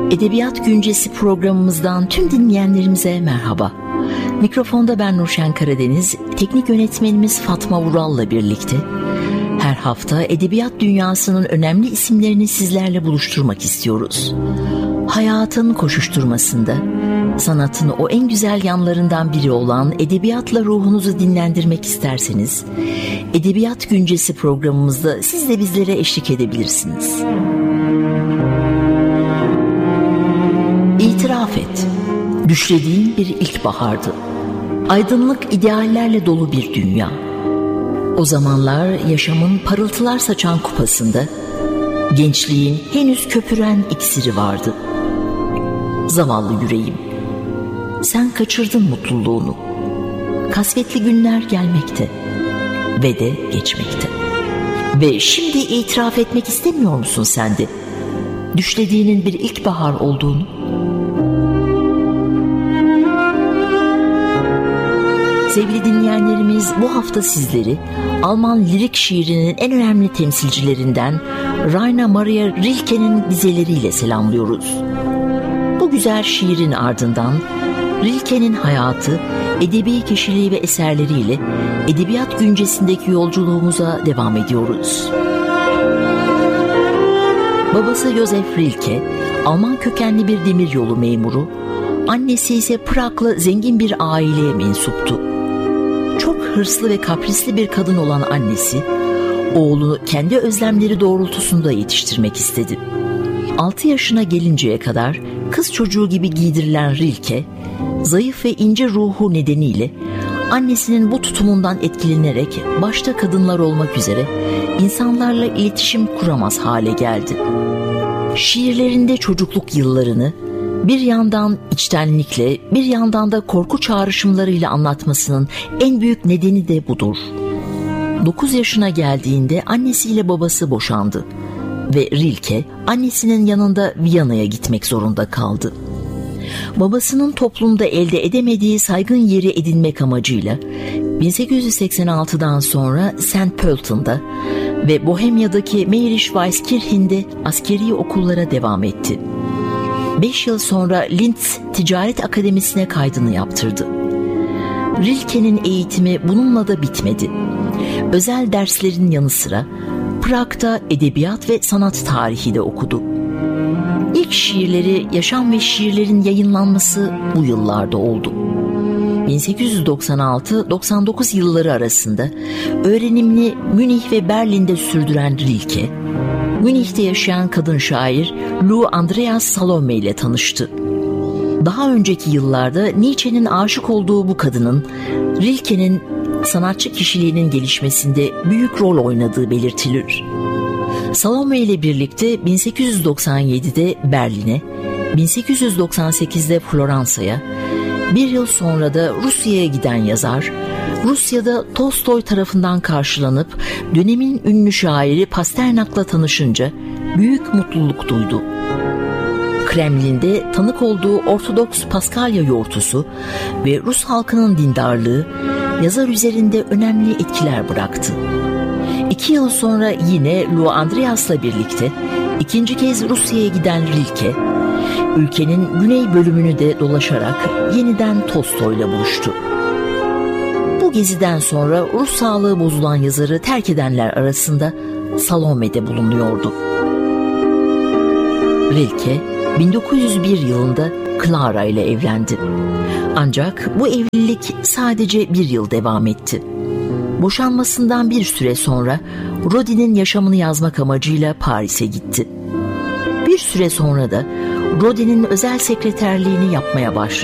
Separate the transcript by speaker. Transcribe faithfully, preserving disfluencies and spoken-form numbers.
Speaker 1: Edebiyat Güncesi programımızdan tüm dinleyenlerimize merhaba. Mikrofonda ben Nurşen Karadeniz, teknik yönetmenimiz Fatma Vural'la birlikte her hafta edebiyat dünyasının önemli isimlerini sizlerle buluşturmak istiyoruz. Hayatın koşuşturmasında, sanatın o en güzel yanlarından biri olan edebiyatla ruhunuzu dinlendirmek isterseniz, Edebiyat Güncesi programımızda siz de bizlere eşlik edebilirsiniz. İtiraf et, düşlediğin bir ilkbahardı. Aydınlık ideallerle dolu bir dünya. O zamanlar yaşamın parıltılar saçan kupasında, gençliğin henüz köpüren iksiri vardı. Zavallı yüreğim, sen kaçırdın mutluluğunu. Kasvetli günler gelmekte ve de geçmekte. Ve şimdi itiraf etmek istemiyor musun sen de düşlediğinin bir ilkbahar olduğunu? Sevgili dinleyenlerimiz, bu hafta sizleri Alman lirik şiirinin en önemli temsilcilerinden Rainer Maria Rilke'nin dizeleriyle selamlıyoruz. Bu güzel şiirin ardından Rilke'nin hayatı, edebi kişiliği ve eserleriyle edebiyat güncesindeki yolculuğumuza devam ediyoruz. Babası Josef Rilke, Alman kökenli bir demiryolu memuru, annesi ise Praglı zengin bir aileye mensuptu. Çok hırslı ve kaprisli bir kadın olan annesi, oğlunu kendi özlemleri doğrultusunda yetiştirmek istedi. altı yaşına gelinceye kadar kız çocuğu gibi giydirilen Rilke, zayıf ve ince ruhu nedeniyle annesinin bu tutumundan etkilenerek başta kadınlar olmak üzere insanlarla iletişim kuramaz hale geldi. Şiirlerinde çocukluk yıllarını bir yandan içtenlikle, bir yandan da korku çağrışımlarıyla anlatmasının en büyük nedeni de budur. dokuz yaşına geldiğinde annesiyle babası boşandı ve Rilke annesinin yanında Viyana'ya gitmek zorunda kaldı. Babasının toplumda elde edemediği saygın yeri edinmek amacıyla bin sekiz yüz seksen altıdan sonra Saint Pölten'da ve Bohemya'daki Mayrisch-Weiskirchen'de askeri okullara devam etti. Beş yıl sonra Linz Ticaret Akademisi'ne kaydını yaptırdı. Rilke'nin eğitimi bununla da bitmedi. Özel derslerin yanı sıra Prag'da edebiyat ve sanat tarihi de okudu. İlk şiirleri, yaşam ve şiirlerin yayınlanması bu yıllarda oldu. bin sekiz yüz doksan altı doksan dokuz yılları arasında öğrenimini Münih ve Berlin'de sürdüren Rilke, Münih'te yaşayan kadın şair Lou Andreas Salome ile tanıştı. Daha önceki yıllarda Nietzsche'nin aşık olduğu bu kadının Rilke'nin sanatçı kişiliğinin gelişmesinde büyük rol oynadığı belirtilir. Salome ile birlikte bin sekiz yüz doksan yedide Berlin'e, bin sekiz yüz doksan sekizde Floransa'ya, bir yıl sonra da Rusya'ya giden yazar, Rusya'da Tolstoy tarafından karşılanıp dönemin ünlü şairi Pasternak'la tanışınca büyük mutluluk duydu. Kremlin'de tanık olduğu Ortodoks Paskalya yortusu ve Rus halkının dindarlığı yazar üzerinde önemli etkiler bıraktı. İki yıl sonra yine Lou Andreas'la birlikte ikinci kez Rusya'ya giden Rilke, ülkenin güney bölümünü de dolaşarak yeniden Tolstoy'la buluştu. Bu geziden sonra ruh sağlığı bozulan yazarı terk edenler arasında Salome de bulunuyordu. Rilke bin dokuz yüz bir yılında Clara ile evlendi. Ancak bu evlilik sadece bir yıl devam etti. Boşanmasından bir süre sonra Rodin'in yaşamını yazmak amacıyla Paris'e gitti. Bir süre sonra da Rodin'in özel sekreterliğini yapmaya başladı.